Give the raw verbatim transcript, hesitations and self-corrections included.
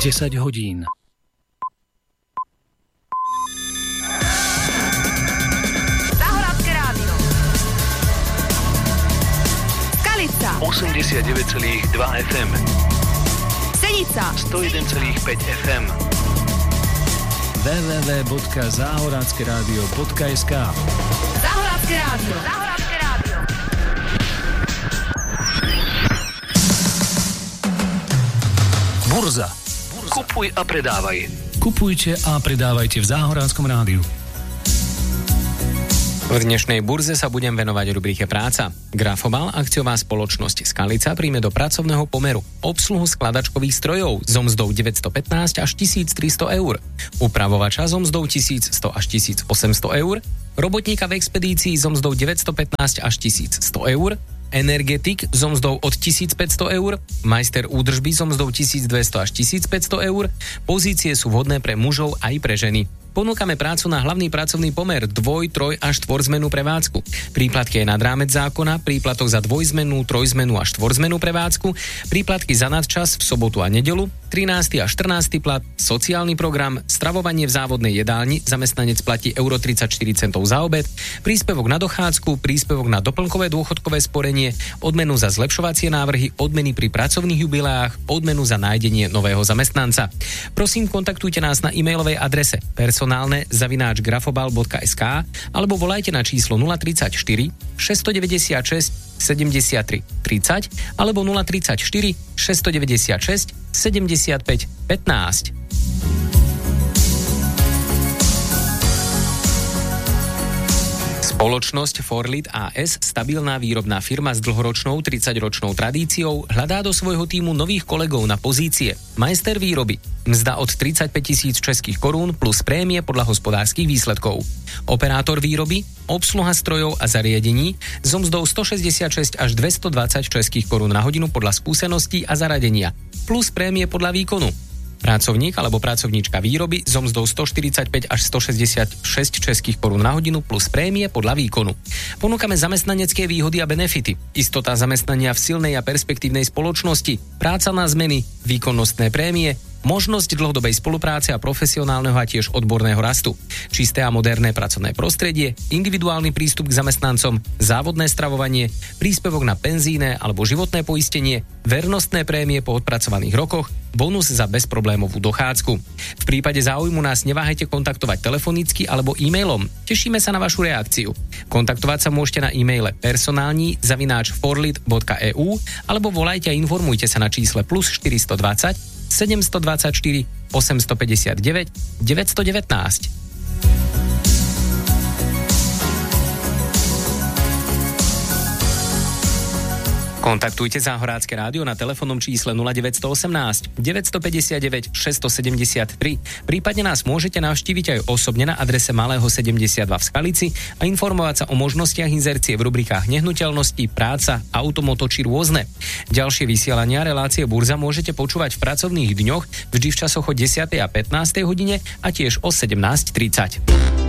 desať hodín. Záhorácké rádio. Skalica osemdesiatdeväť celá dva ef em. Senica sto jeden celá päť ef em. w w w bodka záhorácké rádio bodka es ká. Záhorácké rádio. Záhorácké rádio. Burza. Kupuj a predávaj. Kupujte a predávajte v Záhoráckom rádiu. V dnešnej burze sa budem venovať rubrike Práca. Grafobal, akciová spoločnosť Skalica, príjme do pracovného pomeru obsluhu skladačkových strojov so mzdou deväťstopätnásť až tisíctristo eur, upravovača so mzdou tisícsto až tisícosemsto eur, robotníka v expedícii so mzdou deväťstopätnásť až tisícsto eur, energetik so mzdou od tisícpäťsto eur, majster údržby so mzdou tisícdvesto až tisícpäťsto eur. Pozície sú vhodné pre mužov aj pre ženy. Ponúkame prácu na hlavný pracovný pomer dvoj, troj až štvorzmennú prevádzku. Príplatky je nad rámec zákona, príplatok za dvojzmennú, trojzmennú a štvorzmennú prevádzku, príplatky za nadčas v sobotu a nedeľu, trinásty a štrnásty plat, sociálny program, stravovanie v závodnej jedálni, zamestnanec platí euro tridsaťštyri centov za obed, príspevok na dochádzku, príspevok na doplnkové dôchodkové sporenie, odmenu za zlepšovacie návrhy, odmeny pri pracovných jubileách, odmenu za nájdenie nového zamestnanca. Prosím, kontaktujte nás na e-mailovej adrese personálne zavináč grafobal bodka es ká alebo volajte na číslo nula tridsaťštyri šesťstodeväťdesiatšesť sedemdesiattri tridsať alebo nula tridsaťštyri šesťstodeväťdesiatšesť sedemdesiatpäť pätnásť. Spoločnosť Forlit á es, stabilná výrobná firma s dlhoročnou tridsaťročnou tradíciou, hľadá do svojho tímu nových kolegov na pozície majster výroby. Mzda od tridsaťpäť tisíc českých korún plus prémie podľa hospodárskych výsledkov. Operátor výroby, obsluha strojov a zariadení so mzdou stošesťdesiatšesť až dvestodvadsať českých korún na hodinu podľa skúseností a zaradenia plus prémie podľa výkonu. Pracovník alebo pracovníčka výroby so mzdou stoštyridsaťpäť až stošesťdesiatšesť českých korún na hodinu plus prémie podľa výkonu. Ponúkame zamestnanecké výhody a benefity. Istota zamestnania v silnej a perspektívnej spoločnosti, práca na zmeny, výkonnostné prémie, možnosť dlhodobej spolupráce a profesionálneho a tiež odborného rastu. Čisté a moderné pracovné prostredie, individuálny prístup k zamestnancom, závodné stravovanie, príspevok na penzíne alebo životné poistenie, vernostné prémie po odpracovaných rokoch, bonus za bezproblémovú dochádzku. V prípade záujmu nás neváhajte kontaktovať telefonicky alebo e-mailom. Tešíme sa na vašu reakciu. Kontaktovať sa môžete na e-maile personálni zavináč forlit bodka e u alebo volajte a informujte sa na čísle plus štyristodvadsať sedemstodvadsaťštyri osemstopäťdesiatdeväť deväťstodevätnásť. Kontaktujte Záhorácké rádio na telefónnom čísle nula deväť jeden osem deväť päť deväť šesť sedem tri. Prípadne nás môžete navštíviť aj osobne na adrese Malého sedemdesiatdva v Skalici a informovať sa o možnostiach inzercie v rubrikách nehnuteľnosti, práca, automoto či rôzne. Ďalšie vysielania relácie Burza môžete počúvať v pracovných dňoch vždy v časoch o desiatej a pätnástej hodine a tiež o sedemnásť tridsať.